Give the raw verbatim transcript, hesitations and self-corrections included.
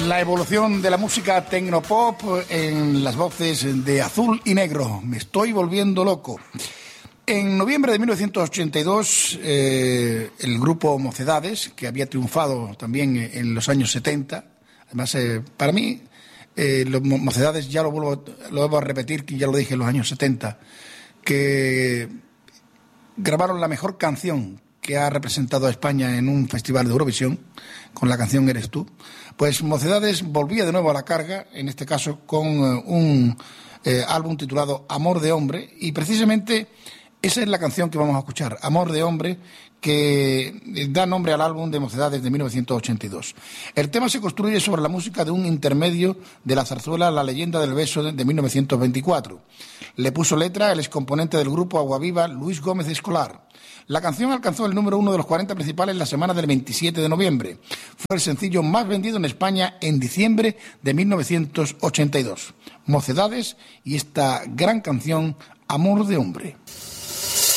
La evolución de la música tecnopop en las voces de Azul y Negro. Me estoy volviendo loco. En noviembre de mil novecientos ochenta y dos, eh, el grupo Mocedades, que había triunfado también en los años setenta, además, eh, para mí, eh, los Mocedades, ya lo vuelvo, lo vuelvo a repetir, que ya lo dije en los años setenta, que grabaron la mejor canción que ha representado a España en un festival de Eurovisión, con la canción Eres tú. Pues Mocedades volvía de nuevo a la carga, en este caso con uh, un eh, álbum titulado Amor de Hombre, y precisamente esa es la canción que vamos a escuchar, Amor de Hombre, que da nombre al álbum de Mocedades de mil novecientos ochenta y dos. El tema se construye sobre la música de un intermedio de la zarzuela La leyenda del beso de mil novecientos veinticuatro. Le puso letra el excomponente del grupo Aguaviva, Luis Gómez Escolar. La canción alcanzó el número uno de los cuarenta principales la semana del veintisiete de noviembre. Fue el sencillo más vendido en España en diciembre de mil novecientos ochenta y dos. Mocedades y esta gran canción, Amor de Hombre.